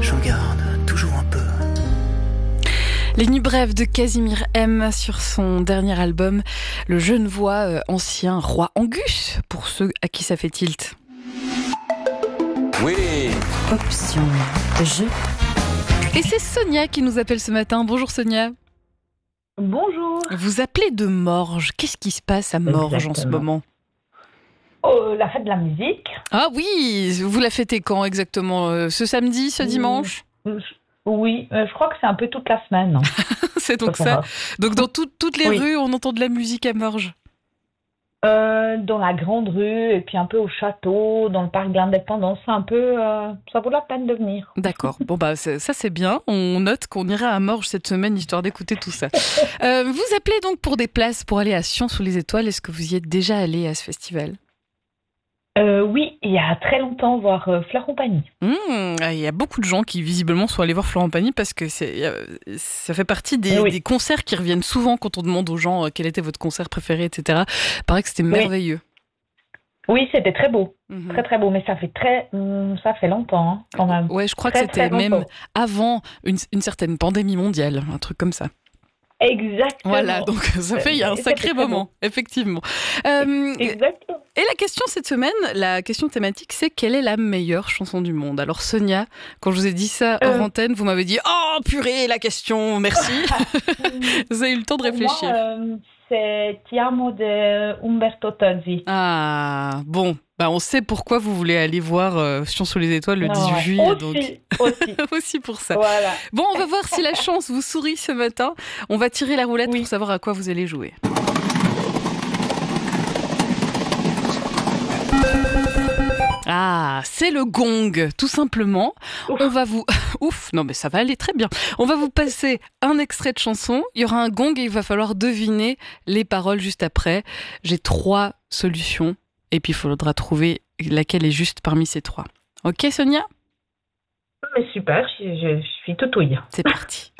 j'en garde toujours un peu. Les Nuits brèves de Casimir M sur son dernier album, le Genevois ancien roi Angus, pour ceux à qui ça fait tilt. Oui. Option jeu. Et c'est Sonia qui nous appelle ce matin. Bonjour Sonia. Bonjour. Vous appelez de Morges. Qu'est-ce qui se passe à Morges en ce moment ? La fête de la musique. Ah oui, vous la fêtez quand exactement ? Ce samedi, ce dimanche ? Oui, je crois que c'est un peu toute la semaine. C'est donc ça. Donc dans toutes les rues, on entend de la musique à Morges. Dans la grande rue et puis un peu au château, dans le parc de l'Indépendance, c'est un peu, ça vaut la peine de venir. D'accord. Bon bah ça c'est bien. On note qu'on ira à Morges cette semaine histoire d'écouter tout ça. Vous appelez donc pour des places pour aller à Sion sous les étoiles. Est-ce que vous y êtes déjà allé à ce festival ? Oui, il y a très longtemps, voir Florent Pagny. Il y a beaucoup de gens qui visiblement sont allés voir Florent Pagny parce que ça fait partie des concerts qui reviennent souvent quand on demande aux gens quel était votre concert préféré, etc. Il paraît que c'était merveilleux. Oui, c'était très beau. Très très beau, mais ça fait longtemps hein, quand même. Ouais, je crois que c'était même avant une certaine pandémie mondiale, un truc comme ça. Exactement. Voilà, donc ça fait il y a un sacré moment, effectivement. Exactement. Et la question cette semaine, la question thématique, c'est quelle est la meilleure chanson du monde ? Alors Sonia, quand je vous ai dit ça hors antenne, vous m'avez dit « Oh purée, la question, merci !» Vous avez eu le temps de réfléchir. Moi, c'est Ti amo de Umberto Tozzi. Ah, bon. Bah, on sait pourquoi vous voulez aller voir Sion sous les étoiles le 18 juillet. Aussi pour ça. Voilà. Bon, on va voir si la chance vous sourit ce matin. On va tirer la roulette pour savoir à quoi vous allez jouer. Ah, c'est le gong, tout simplement. On va vous... non mais ça va aller très bien. On va vous passer un extrait de chanson. Il y aura un gong et il va falloir deviner les paroles juste après. J'ai 3 solutions. Et puis, il faudra trouver laquelle est juste parmi ces 3. Ok, Sonia ? Mais super, je suis tout ouïe. C'est parti.